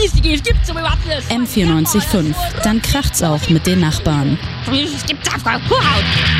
Schieß, die gibt's aber überhaupt nicht. M94.5, dann kracht's auch mit den Nachbarn. Es gibt's auf Kuhhaut.